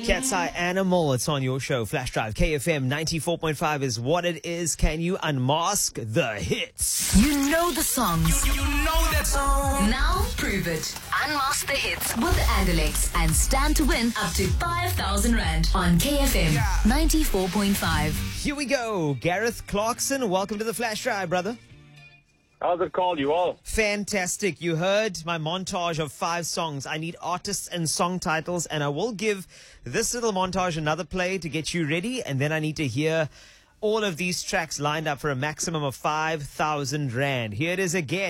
Cat's Eye Animal, it's on your show. Flash Drive, KFM 94.5 is what it is. Can you unmask the hits? You know the songs. You know that song. Now prove it. Unmask the hits with Adelex and stand to win up to 5,000 Rand on KFM 94.5. Here we go. Gareth Clarkson, welcome to the Flash Drive, brother. How's it called, you all? Fantastic. You heard my montage of 5 songs. I need artists and song titles, and I will give this little montage another play to get you ready, and then I need to hear all of these tracks lined up for a maximum of 5,000 Rand. Here it is again.